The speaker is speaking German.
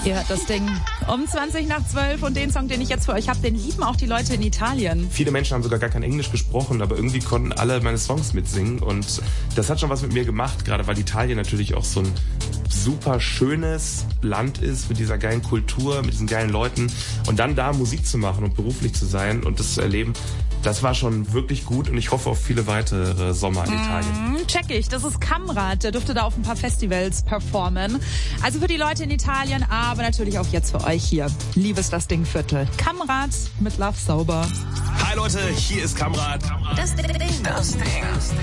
Ihr hört das Ding um 20:12 und den Song, den ich jetzt für euch habe, den lieben auch die Leute in Italien. Viele Menschen haben sogar gar kein Englisch gesprochen, aber irgendwie konnten alle meine Songs mitsingen und das hat schon was mit mir gemacht, gerade weil Italien natürlich auch so ein super schönes Land ist mit dieser geilen Kultur, mit diesen geilen Leuten und dann da Musik zu machen und beruflich zu sein und das zu erleben, das war schon wirklich gut und ich hoffe auf viele weitere Sommer in Italien. Check ich, das ist Kamrat, der dürfte da auf ein paar Festivals performen. Also für die Leute in Italien, aber natürlich auch jetzt für euch hier. Liebes das Ding Viertel. Kamrat mit Love Sauber. Hi Leute, hier ist Kamrat. Das Ding.